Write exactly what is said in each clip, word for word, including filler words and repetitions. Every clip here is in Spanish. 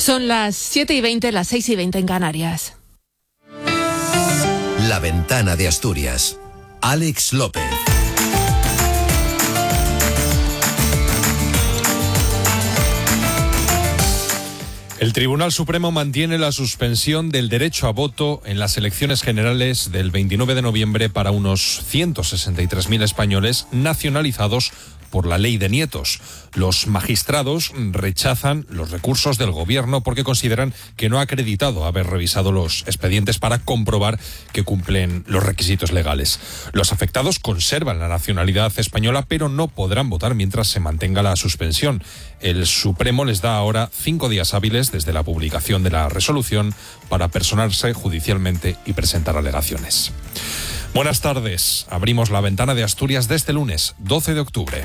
Son las siete y veinte, las seis y veinte en Canarias. La Ventana de Asturias. Alex López. El Tribunal Supremo mantiene la suspensión del derecho a voto en las elecciones generales del veintinueve de noviembre para unos ciento sesenta y tres mil españoles nacionalizados por la ley de nietos. Los magistrados rechazan los recursos del gobierno porque consideran que no ha acreditado haber revisado los expedientes para comprobar que cumplen los requisitos legales. Los afectados conservan la nacionalidad española, pero no podrán votar mientras se mantenga la suspensión. El Supremo les da ahora cinco días hábiles desde la publicación de la resolución para personarse judicialmente y presentar alegaciones. Buenas tardes. Abrimos la Ventana de Asturias de este lunes, doce de octubre.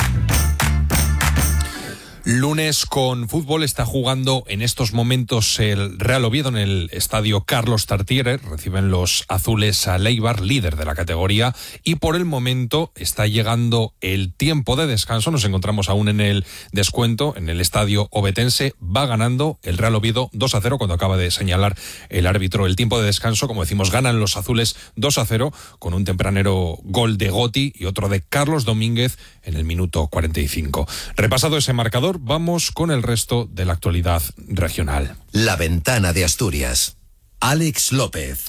Lunes con fútbol. Está jugando en estos momentos el Real Oviedo en el estadio Carlos Tartiere. Reciben los azules a Eibar, líder de la categoría, y por el momento está llegando el tiempo de descanso. Nos encontramos aún en el descuento en el estadio ovetense. Va ganando el Real Oviedo dos a cero cuando acaba de señalar el árbitro el tiempo de descanso. Como decimos, ganan los azules dos a cero con un tempranero gol de Goti y otro de Carlos Domínguez en el minuto cuarenta y cinco. Repasado ese marcador, vamos con el resto de la actualidad regional. La Ventana de Asturias. Alex López.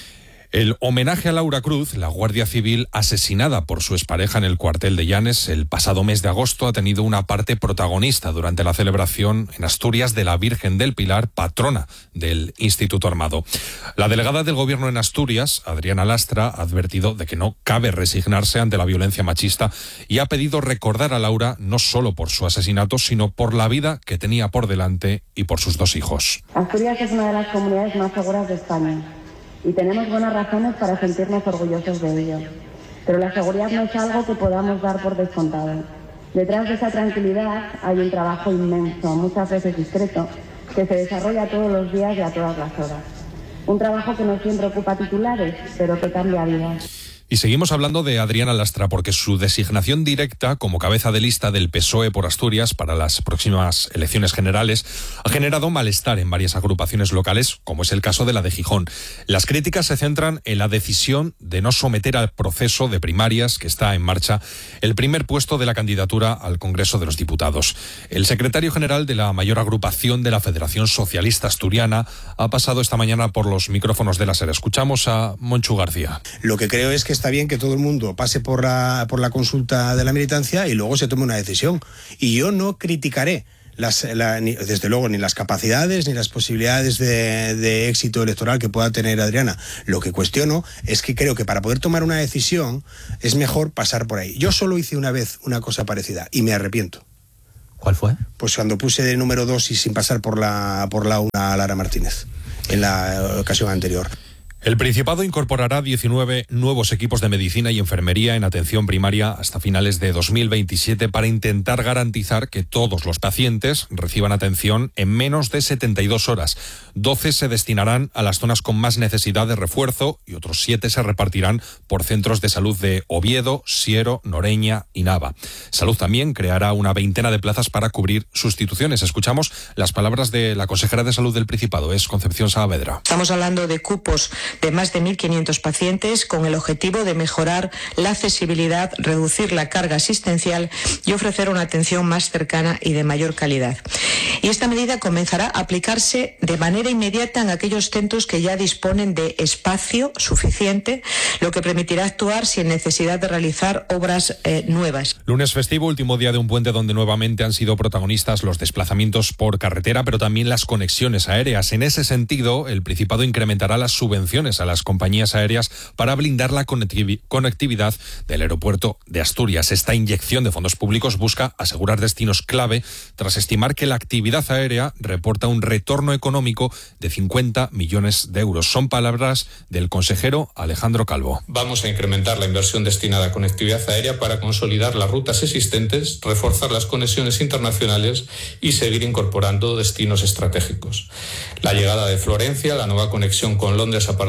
El homenaje a Laura Cruz, la guardia civil asesinada por su expareja en el cuartel de Llanes el pasado mes de agosto, ha tenido una parte protagonista durante la celebración en Asturias de la Virgen del Pilar, patrona del Instituto Armado. La delegada del Gobierno en Asturias, Adriana Lastra, ha advertido de que no cabe resignarse ante la violencia machista y ha pedido recordar a Laura no solo por su asesinato, sino por la vida que tenía por delante y por sus dos hijos. Asturias es una de las comunidades más seguras de España y tenemos buenas razones para sentirnos orgullosos de ello. Pero la seguridad no es algo que podamos dar por descontado. Detrás de esa tranquilidad hay un trabajo inmenso, muchas veces discreto, que se desarrolla todos los días y a todas las horas. Un trabajo que no siempre ocupa titulares, pero que cambia vidas. Y seguimos hablando de Adriana Lastra porque su designación directa como cabeza de lista del P S O E por Asturias para las próximas elecciones generales ha generado malestar en varias agrupaciones locales, como es el caso de la de Gijón. Las críticas se centran en la decisión de no someter al proceso de primarias que está en marcha el primer puesto de la candidatura al Congreso de los Diputados. El secretario general de la mayor agrupación de la Federación Socialista Asturiana ha pasado esta mañana por los micrófonos de la SER. Escuchamos a Monchu García. Lo que creo es que está bien que todo el mundo pase por la, por la consulta de la militancia y luego se tome una decisión. Y yo no criticaré, las, la, ni, desde luego, ni las capacidades ni las posibilidades de, de éxito electoral que pueda tener Adriana. Lo que cuestiono es que creo que para poder tomar una decisión es mejor pasar por ahí. Yo solo hice una vez una cosa parecida y me arrepiento. ¿Cuál fue? Pues cuando puse de número dos y sin pasar por la, por la una a Lara Martínez, en la ocasión anterior. El Principado incorporará diecinueve nuevos equipos de medicina y enfermería en atención primaria hasta finales de dos mil veintisiete para intentar garantizar que todos los pacientes reciban atención en menos de setenta y dos horas. doce se destinarán a las zonas con más necesidad de refuerzo y otros siete se repartirán por centros de salud de Oviedo, Siero, Noreña y Nava. Salud también creará una veintena de plazas para cubrir sustituciones. Escuchamos las palabras de la consejera de Salud del Principado, es Concepción Saavedra. Estamos hablando de cupos de más de mil quinientos pacientes con el objetivo de mejorar la accesibilidad, reducir la carga asistencial y ofrecer una atención más cercana y de mayor calidad. Y esta medida comenzará a aplicarse de manera inmediata en aquellos centros que ya disponen de espacio suficiente, lo que permitirá actuar sin necesidad de realizar obras eh, nuevas. Lunes festivo, último día de un puente donde nuevamente han sido protagonistas los desplazamientos por carretera, pero también las conexiones aéreas. En ese sentido, el Principado incrementará las subvenciones a las compañías aéreas para blindar la conectividad del aeropuerto de Asturias. Esta inyección de fondos públicos busca asegurar destinos clave tras estimar que la actividad aérea reporta un retorno económico de cincuenta millones de euros. Son palabras del consejero Alejandro Calvo. Vamos a incrementar la inversión destinada a conectividad aérea para consolidar las rutas existentes, reforzar las conexiones internacionales y seguir incorporando destinos estratégicos. La llegada de Florencia, la nueva conexión con Londres a partir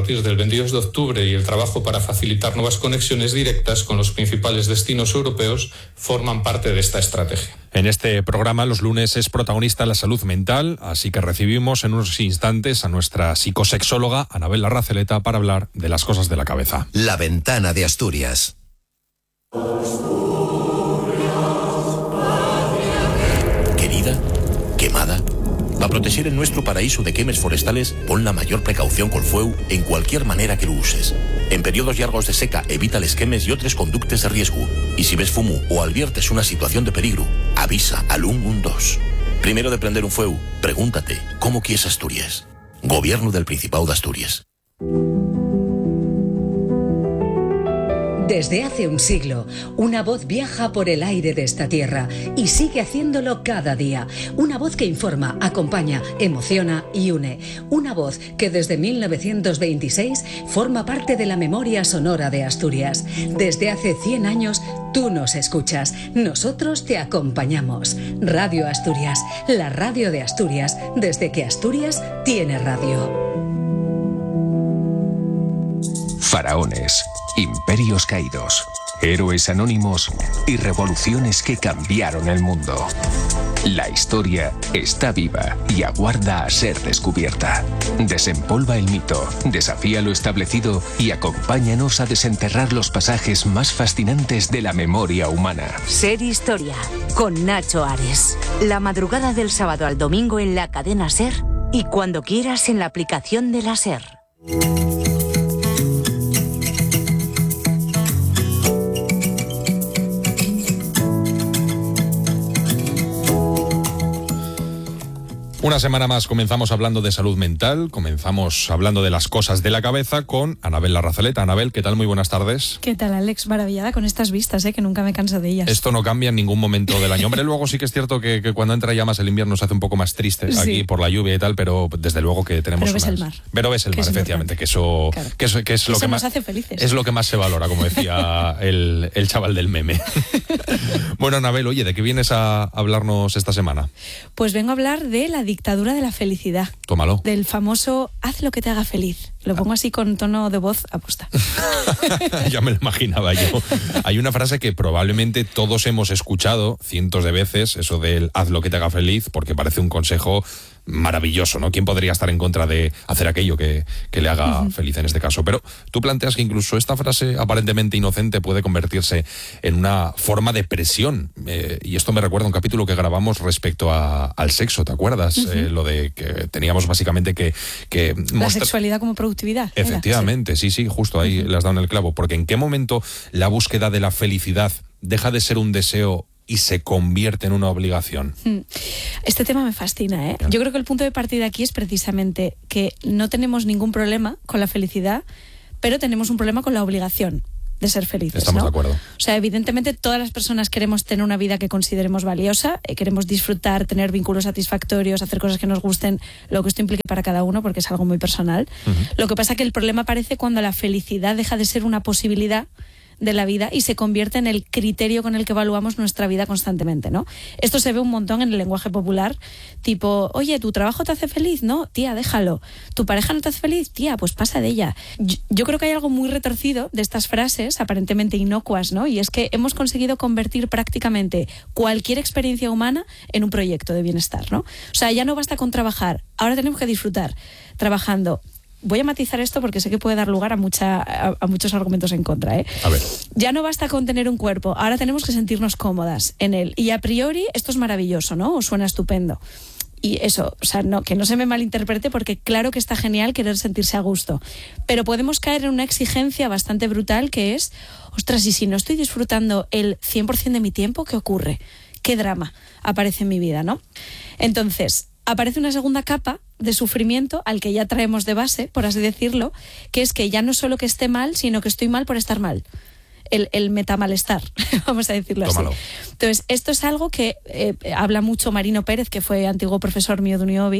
partir del veintidós de octubre y el trabajo para facilitar nuevas conexiones directas con los principales destinos europeos forman parte de esta estrategia. En este programa los lunes es protagonista la salud mental, así que recibimos en unos instantes a nuestra psicosexóloga Anabel Larrazeleta para hablar de las cosas de la cabeza. La ventana de Asturias. Querida, quemada. Para proteger el nuestro paraíso de quemes forestales, pon la mayor precaución col fueu en cualquier manera que lo uses. En periodos largos de seca, evita les quemes y otros conductes de riesgo. Y si ves fumo o adviertes una situación de peligro, avisa al uno uno dos. Primero de prender un fueu, pregúntate, ¿cómo quieres Asturias? Gobierno del Principado de Asturias. Desde hace un siglo, una voz viaja por el aire de esta tierra y sigue haciéndolo cada día. Una voz que informa, acompaña, emociona y une. Una voz que desde mil novecientos veintiséis forma parte de la memoria sonora de Asturias. Desde hace cien años, tú nos escuchas. Nosotros te acompañamos. Radio Asturias, la radio de Asturias, desde que Asturias tiene radio. Faraones, imperios caídos, héroes anónimos y revoluciones que cambiaron el mundo. La historia está viva y aguarda a ser descubierta. Desempolva el mito, desafía lo establecido y acompáñanos a desenterrar los pasajes más fascinantes de la memoria humana. Ser Historia, con Nacho Ares. La madrugada del sábado al domingo en la cadena SER y cuando quieras en la aplicación de la SER. Una semana más comenzamos hablando de salud mental, comenzamos hablando de las cosas de la cabeza con Anabel Larrazeleta. Anabel, ¿qué tal? Muy buenas tardes. ¿Qué tal, Alex? Maravillada con estas vistas, ¿eh? Que nunca me canso de ellas. Esto no cambia en ningún momento del año. Hombre, luego sí que es cierto que, que cuando entra ya más el invierno se hace un poco más triste, sí, aquí por la lluvia y tal, pero desde luego que tenemos Pero ves unas... el mar. Pero ves el mar, efectivamente, que eso, claro. que eso, que es eso lo que nos más hace felices. Es lo que más se valora, como decía el, el chaval del meme. Bueno, Anabel, oye, ¿de qué vienes a hablarnos esta semana? Pues vengo a hablar de la dictadura de la felicidad. Tómalo. Del famoso haz lo que te haga feliz. Lo pongo así con tono de voz aposta. Ya me lo imaginaba yo. Hay una frase que probablemente todos hemos escuchado cientos de veces, eso del haz lo que te haga feliz, porque parece un consejo maravilloso, ¿no? ¿Quién podría estar en contra de hacer aquello que, que le haga uh-huh. feliz en este caso? Pero tú planteas que incluso esta frase aparentemente inocente puede convertirse en una forma de presión. Eh, y esto me recuerda a un capítulo que grabamos respecto a, al sexo, ¿te acuerdas? Uh-huh. Eh, lo de que teníamos básicamente que... que La mostra... sexualidad como productividad. Efectivamente, sí, sí, sí justo ahí uh-huh. le has dado en el clavo. Porque ¿en qué momento la búsqueda de la felicidad deja de ser un deseo y se convierte en una obligación? Este tema me fascina, ¿eh? Yo creo que el punto de partida aquí es precisamente que no tenemos ningún problema con la felicidad, pero tenemos un problema con la obligación de ser felices. Estamos ¿no? de acuerdo. O sea, evidentemente todas las personas queremos tener una vida que consideremos valiosa, eh, queremos disfrutar, tener vínculos satisfactorios, hacer cosas que nos gusten, lo que esto implique para cada uno, porque es algo muy personal. Uh-huh. Lo que pasa es que el problema aparece cuando la felicidad deja de ser una posibilidad de la vida y se convierte en el criterio con el que evaluamos nuestra vida constantemente, ¿no? Esto se ve un montón en el lenguaje popular, tipo, oye, ¿tu trabajo te hace feliz? No, tía, déjalo. ¿Tu pareja no te hace feliz? Tía, pues pasa de ella. Yo, yo creo que hay algo muy retorcido de estas frases, aparentemente inocuas, ¿no? Y es que hemos conseguido convertir prácticamente cualquier experiencia humana en un proyecto de bienestar, ¿no? O sea, ya no basta con trabajar, ahora tenemos que disfrutar trabajando. Voy a matizar esto porque sé que puede dar lugar a, mucha, a, a muchos argumentos en contra, ¿eh? A ver. Ya no basta con tener un cuerpo, ahora tenemos que sentirnos cómodas en él. Y a priori esto es maravilloso, ¿no? Os suena estupendo. Y eso, o sea, no, que no se me malinterprete, porque claro que está genial querer sentirse a gusto. Pero podemos caer en una exigencia bastante brutal que es, ostras, y si no estoy disfrutando el cien por ciento de mi tiempo, ¿qué ocurre? ¿Qué drama aparece en mi vida, no? Entonces, aparece una segunda capa de sufrimiento al que ya traemos de base, por así decirlo, que es que ya no solo que esté mal, sino que estoy mal por estar mal. El, el metamalestar, vamos a decirlo Tómalo. así. Entonces, esto es algo que eh, habla mucho Marino Pérez, que fue antiguo profesor mío de Uniobi,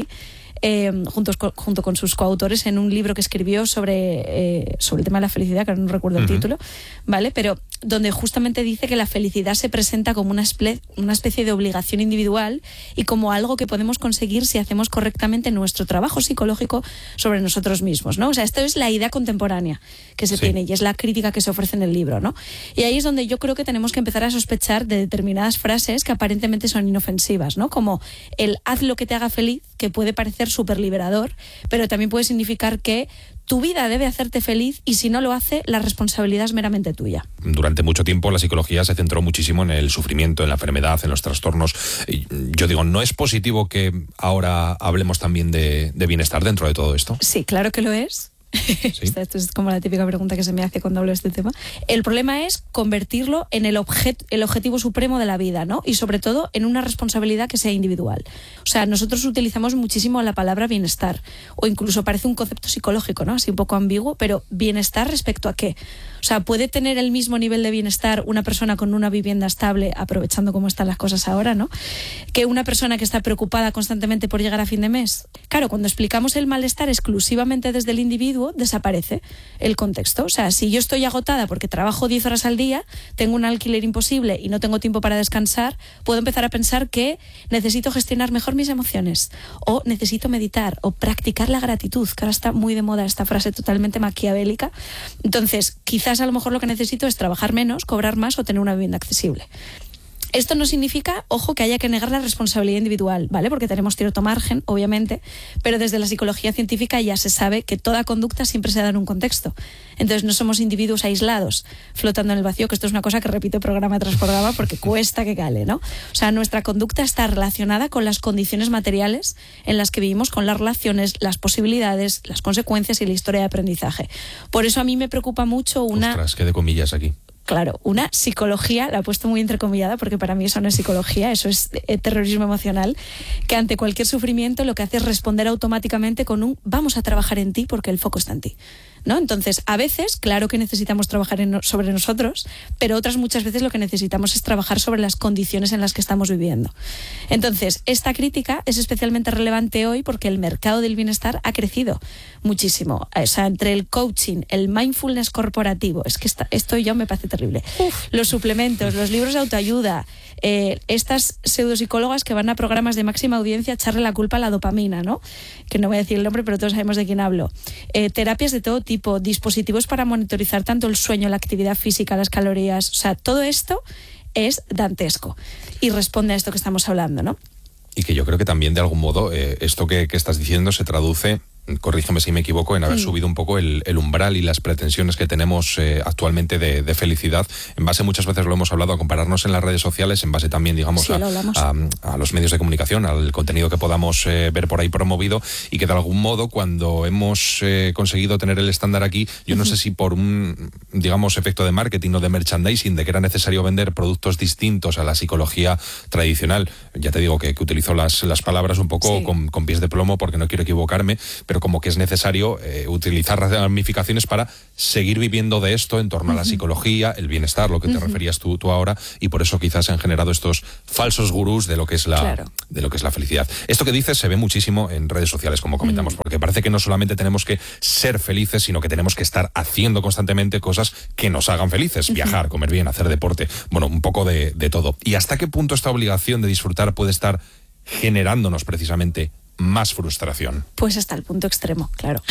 eh, juntos, junto con sus coautores en un libro que escribió sobre, eh, sobre el tema de la felicidad, que ahora no recuerdo el uh-huh. título, ¿vale? Pero donde justamente dice que la felicidad se presenta como una, esple- una especie de obligación individual y como algo que podemos conseguir si hacemos correctamente nuestro trabajo psicológico sobre nosotros mismos, ¿no? O sea, esto es la idea contemporánea que se sí. tiene y es la crítica que se ofrece en el libro, ¿no? Y ahí es donde yo creo que tenemos que empezar a sospechar de determinadas frases que aparentemente son inofensivas, ¿no? Como el haz lo que te haga feliz, que puede parecer súper liberador, pero también puede significar que tu vida debe hacerte feliz y si no lo hace, la responsabilidad es meramente tuya. Durante mucho tiempo la psicología se centró muchísimo en el sufrimiento, en la enfermedad, en los trastornos. Yo digo, ¿no es positivo que ahora hablemos también de, de bienestar dentro de todo esto? Sí, claro que lo es. ¿Sí? Esto es como la típica pregunta que se me hace cuando hablo de este tema. El problema es convertirlo en el, objet, el objetivo supremo de la vida, ¿no? Y sobre todo en una responsabilidad que sea individual. O sea, nosotros utilizamos muchísimo la palabra bienestar, o incluso parece un concepto psicológico, ¿no? Así un poco ambiguo, pero ¿bienestar respecto a qué? O sea, ¿puede tener el mismo nivel de bienestar una persona con una vivienda estable, aprovechando cómo están las cosas ahora, ¿no? Que una persona que está preocupada constantemente por llegar a fin de mes? Claro, cuando explicamos el malestar exclusivamente desde el individuo, desaparece el contexto. O sea, si yo estoy agotada porque trabajo diez horas al día, tengo un alquiler imposible y no tengo tiempo para descansar, puedo empezar a pensar que necesito gestionar mejor mis emociones, o necesito meditar, o practicar la gratitud, que ahora está muy de moda esta frase totalmente maquiavélica. Entonces, quizás a lo mejor lo que necesito es trabajar menos, cobrar más o tener una vivienda accesible. Esto no significa, ojo, que haya que negar la responsabilidad individual, ¿vale? Porque tenemos cierto margen, obviamente, pero desde la psicología científica ya se sabe que toda conducta siempre se da en un contexto. Entonces no somos individuos aislados, flotando en el vacío, que esto es una cosa que repito programa tras programa porque cuesta que cale, ¿no? O sea, nuestra conducta está relacionada con las condiciones materiales en las que vivimos, con las relaciones, las posibilidades, las consecuencias y la historia de aprendizaje. Por eso a mí me preocupa mucho una... Ostras, qué de comillas aquí. Claro, una psicología, la he puesto muy entrecomillada porque para mí eso no es psicología, eso es eh, terrorismo emocional, que ante cualquier sufrimiento lo que hace es responder automáticamente con un vamos a trabajar en ti porque el foco está en ti, ¿no? Entonces, a veces, claro que necesitamos trabajar en, sobre nosotros, pero otras muchas veces lo que necesitamos es trabajar sobre las condiciones en las que estamos viviendo. Entonces, esta crítica es especialmente relevante hoy porque el mercado del bienestar ha crecido muchísimo. O sea, entre el coaching, el mindfulness corporativo, es que esta, esto ya me parece terrible. Uf. Los suplementos, los libros de autoayuda, eh, estas pseudopsicólogas que van a programas de máxima audiencia a echarle la culpa a la dopamina, ¿no? Que no voy a decir el nombre, pero todos sabemos de quién hablo. Eh, terapias de todo tipo, dispositivos para monitorizar tanto el sueño, la actividad física, las calorías, o sea, todo esto es dantesco y responde a esto que estamos hablando, ¿no? Y que yo creo que también de algún modo eh, esto que, que estás diciendo se traduce, corrígeme si me equivoco, en haber sí. subido un poco el, el umbral y las pretensiones que tenemos eh, actualmente de, de felicidad, en base, muchas veces lo hemos hablado, a compararnos en las redes sociales, en base también, digamos, sí, a, a, a los medios de comunicación, al contenido que podamos eh, ver por ahí promovido, y que de algún modo, cuando hemos eh, conseguido tener el estándar aquí, yo no uh-huh. sé si por un, digamos, efecto de marketing o de merchandising, de que era necesario vender productos distintos a la psicología tradicional, ya te digo que, que utilizo las, las palabras un poco sí. con, con pies de plomo porque no quiero equivocarme, pero como que es necesario eh, utilizar ramificaciones para seguir viviendo de esto en torno uh-huh. a la psicología, el bienestar, lo que te uh-huh. referías tú, tú ahora, y por eso quizás se han generado estos falsos gurús de lo que es la, claro. de lo que es la felicidad. Esto que dices se ve muchísimo en redes sociales, como comentamos, uh-huh. porque parece que no solamente tenemos que ser felices, sino que tenemos que estar haciendo constantemente cosas que nos hagan felices, uh-huh. viajar, comer bien, hacer deporte, bueno, un poco de, de todo. ¿Y hasta qué punto esta obligación de disfrutar puede estar generándonos precisamente más frustración? Pues hasta el punto extremo, claro.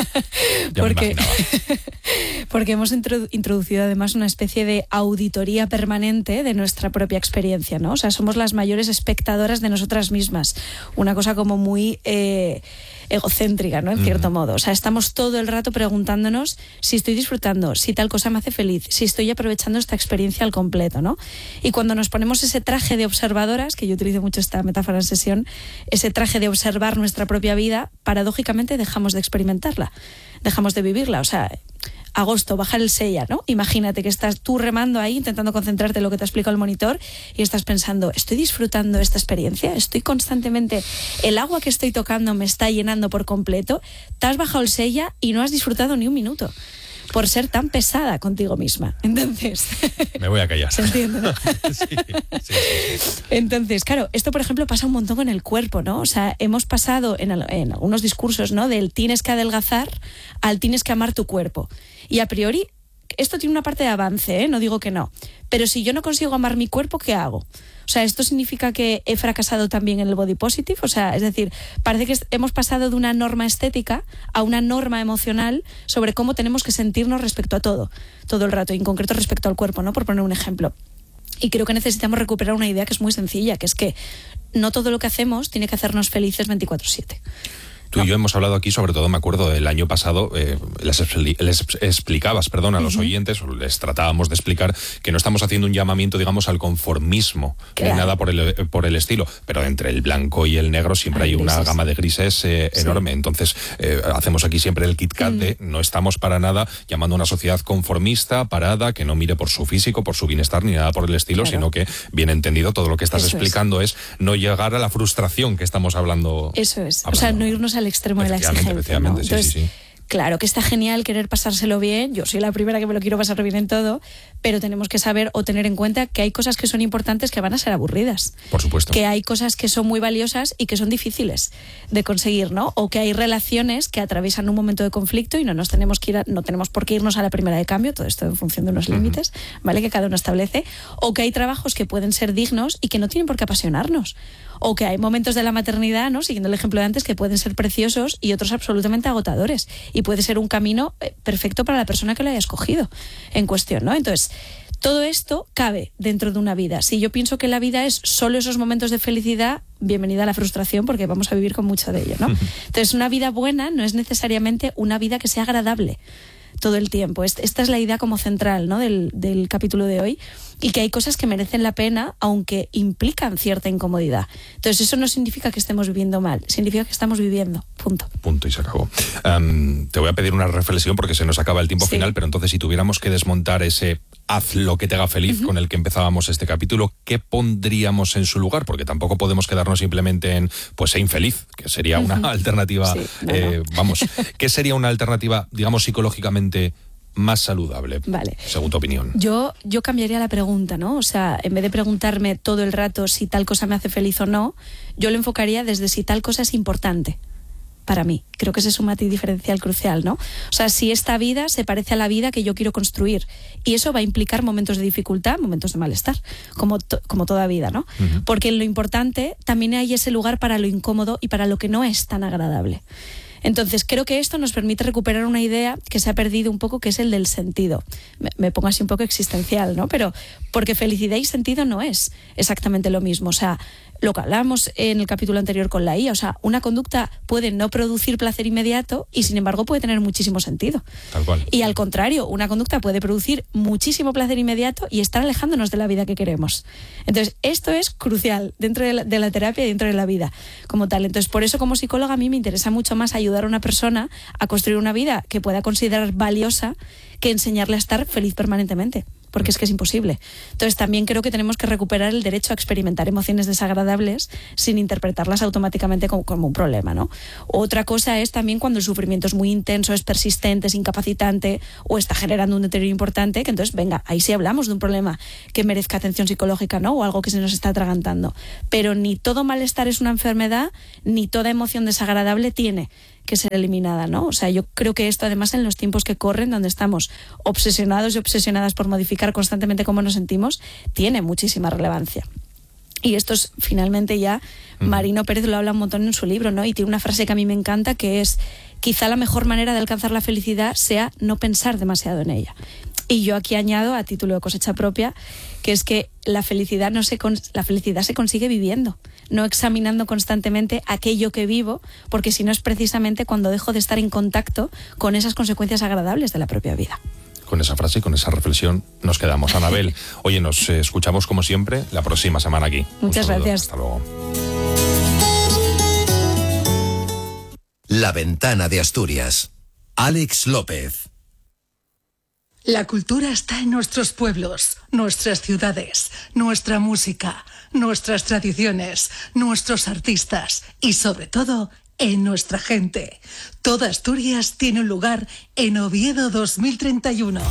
porque, porque hemos introducido además una especie de auditoría permanente de nuestra propia experiencia, ¿no? O sea, somos las mayores espectadoras de nosotras mismas. Una cosa como muy eh, egocéntrica, ¿no? En cierto uh-huh. modo. O sea, estamos todo el rato preguntándonos si estoy disfrutando, si tal cosa me hace feliz, si estoy aprovechando esta experiencia al completo, ¿no? Y cuando nos ponemos ese traje de observadoras, que yo utilizo mucho esta metáfora en sesión, ese traje de observar nuestra propia vida, paradójicamente dejamos de experimentarla, dejamos de vivirla. O sea, agosto, bajar el sella, ¿no? Imagínate que estás tú remando ahí, intentando concentrarte en lo que te explica el monitor y estás pensando, ¿estoy disfrutando esta experiencia? ¿Estoy constantemente, el agua que estoy tocando me está llenando por completo? Te has bajado el sella y no has disfrutado ni un minuto. por ser tan pesada contigo misma. Entonces... Me voy a callar. ¿Se entiende, no? sí, sí, sí, sí. Entonces, claro, esto por ejemplo pasa un montón con el cuerpo, ¿no? O sea, hemos pasado en, en algunos discursos, ¿no? Del tienes que adelgazar al tienes que amar tu cuerpo. Y a priori, esto tiene una parte de avance, ¿eh? No digo que no. Pero si yo no consigo amar mi cuerpo, ¿qué hago? O sea, ¿esto significa que he fracasado también en el body positive? O sea, es decir, parece que hemos pasado de una norma estética a una norma emocional sobre cómo tenemos que sentirnos respecto a todo, todo el rato, y en concreto respecto al cuerpo, ¿no? Por poner un ejemplo. Y creo que necesitamos recuperar una idea que es muy sencilla, que es que no todo lo que hacemos tiene que hacernos felices veinticuatro siete. Tú y yo hemos hablado aquí, sobre todo me acuerdo del año pasado, eh, les, expli les explicabas, perdón, a los uh-huh. oyentes, les tratábamos de explicar que no estamos haciendo un llamamiento, digamos, al conformismo, claro. ni nada por el, por el estilo, pero entre el blanco y el negro siempre hay, hay una gama de grises eh, sí. enorme. Entonces, eh, hacemos aquí siempre el Kit Kat mm. de no estamos para nada llamando a una sociedad conformista, parada, que no mire por su físico, por su bienestar, ni nada por el estilo, claro. sino que, bien entendido, todo lo que estás Eso explicando es. es no llegar a la frustración que estamos hablando. Eso es, hablando. O sea, no irnos al extremo de la exigencia, ¿no? Entonces, sí, sí, sí. Claro que está genial querer pasárselo bien, yo soy la primera que me lo quiero pasar bien en todo, pero tenemos que saber o tener en cuenta que hay cosas que son importantes que van a ser aburridas. Por supuesto. Que hay cosas que son muy valiosas y que son difíciles de conseguir, ¿no? O que hay relaciones que atraviesan un momento de conflicto y no nos tenemos que ir a, no tenemos por qué irnos a la primera de cambio, todo esto en función de unos uh-huh. límites, ¿vale? Que cada uno establece. O que hay trabajos que pueden ser dignos y que no tienen por qué apasionarnos. O que hay momentos de la maternidad, ¿no? Siguiendo el ejemplo de antes, que pueden ser preciosos y otros absolutamente agotadores. Y puede ser un camino perfecto para la persona que lo haya escogido en cuestión, ¿no? Entonces, todo esto cabe dentro de una vida. Si yo pienso que la vida es solo esos momentos de felicidad, bienvenida a la frustración, porque vamos a vivir con mucho de ello, ¿no? Entonces, una vida buena no es necesariamente una vida que sea agradable todo el tiempo. Esta es la idea como central, ¿no? del, del capítulo de hoy, y que hay cosas que merecen la pena aunque implican cierta incomodidad. Entonces eso no significa que estemos viviendo mal, significa que estamos viviendo, punto. Punto y se acabó. Um, te voy a pedir una reflexión porque se nos acaba el tiempo sí. final, pero entonces si tuviéramos que desmontar ese haz lo que te haga feliz uh-huh. con el que empezábamos este capítulo, ¿qué pondríamos en su lugar? Porque tampoco podemos quedarnos simplemente en, pues, sé infeliz, que sería una uh-huh. alternativa, sí, no, eh, no. vamos, ¿qué sería una alternativa, digamos, psicológicamente más saludable, vale. según tu opinión? Yo, yo cambiaría la pregunta, ¿no? O sea, en vez de preguntarme todo el rato si tal cosa me hace feliz o no, yo lo enfocaría desde si tal cosa es importante para mí. Creo que ese es un matiz diferencial crucial, ¿no? O sea, si esta vida se parece a la vida que yo quiero construir, y eso va a implicar momentos de dificultad, momentos de malestar, como, to- como toda vida, ¿no? Uh-huh. Porque en lo importante también hay ese lugar para lo incómodo y para lo que no es tan agradable. Entonces, creo que esto nos permite recuperar una idea que se ha perdido un poco, que es el del sentido. Me, me pongo así un poco existencial, ¿no? Pero porque felicidad y sentido no es exactamente lo mismo. O sea, lo que hablábamos en el capítulo anterior con la I A, o sea, una conducta puede no producir placer inmediato y sin embargo puede tener muchísimo sentido. Tal cual. Y al contrario, una conducta puede producir muchísimo placer inmediato y estar alejándonos de la vida que queremos. Entonces, esto es crucial dentro de la, de la terapia y dentro de la vida como tal. Entonces, por eso como psicóloga a mí me interesa mucho más ayudar a una persona a construir una vida que pueda considerar valiosa que enseñarle a estar feliz permanentemente. Porque es que es imposible. Entonces también creo que tenemos que recuperar el derecho a experimentar emociones desagradables sin interpretarlas automáticamente como, como un problema, ¿no? Otra cosa es también cuando el sufrimiento es muy intenso, es persistente, es incapacitante o está generando un deterioro importante, que entonces, venga, ahí sí hablamos de un problema que merezca atención psicológica, ¿no? O algo que se nos está atragantando. Pero ni todo malestar es una enfermedad, ni toda emoción desagradable tiene que ser eliminada, ¿no? O sea, yo creo que esto, además, en los tiempos que corren, donde estamos obsesionados y obsesionadas por modificar constantemente cómo nos sentimos, tiene muchísima relevancia. Y esto es, finalmente, ya Marino Pérez lo habla un montón en su libro, ¿no? Y tiene una frase que a mí me encanta, que es: quizá la mejor manera de alcanzar la felicidad sea no pensar demasiado en ella. Y yo aquí añado, a título de cosecha propia, que es que la felicidad no se con- la felicidad se consigue viviendo, no examinando constantemente aquello que vivo, porque si no es precisamente cuando dejo de estar en contacto con esas consecuencias agradables de la propia vida. Con esa frase y con esa reflexión nos quedamos. Anabel, oye, nos eh, escuchamos como siempre la próxima semana aquí. Muchas gracias. Hasta luego. La Ventana de Asturias. Alex López. La cultura está en nuestros pueblos, nuestras ciudades, nuestra música, nuestras tradiciones, nuestros artistas y, sobre todo, en nuestra gente. Toda Asturias tiene un lugar en Oviedo dos mil treinta y uno.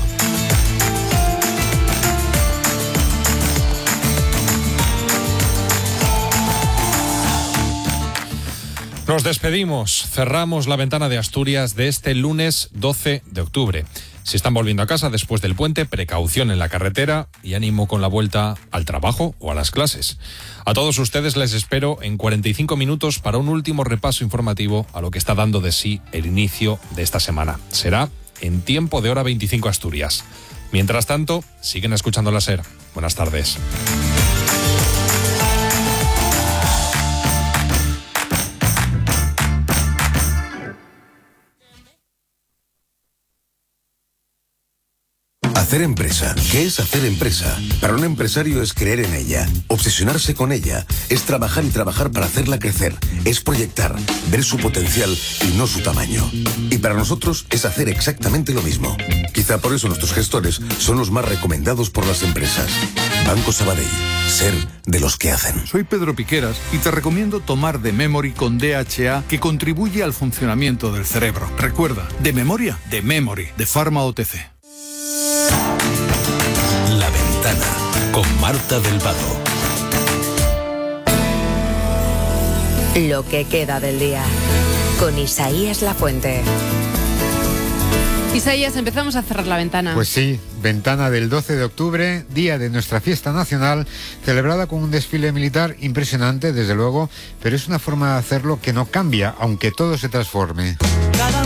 Nos despedimos, cerramos la ventana de Asturias de este lunes doce de octubre. Si están volviendo a casa después del puente, precaución en la carretera y ánimo con la vuelta al trabajo o a las clases. A todos ustedes les espero en cuarenta y cinco minutos para un último repaso informativo a lo que está dando de sí el inicio de esta semana. Será en tiempo de hora veinticinco Asturias. Mientras tanto, siguen escuchando la SER. Buenas tardes. Hacer empresa. ¿Qué es hacer empresa? Para un empresario es creer en ella, obsesionarse con ella, es trabajar y trabajar para hacerla crecer, es proyectar, ver su potencial y no su tamaño. Y para nosotros es hacer exactamente lo mismo. Quizá por eso nuestros gestores son los más recomendados por las empresas. Banco Sabadell. Ser de los que hacen. Soy Pedro Piqueras y te recomiendo tomar The Memory con D H A, que contribuye al funcionamiento del cerebro. Recuerda, de memoria, de Memory, de Pharma O T C. La Ventana, con Marta del Vado. Lo que queda del día, con Isaías Lafuente. Isaías, empezamos a cerrar la ventana. Pues sí, ventana del doce de octubre, día de nuestra fiesta nacional, celebrada con un desfile militar impresionante, desde luego, pero es una forma de hacerlo que no cambia, aunque todo se transforme. Cada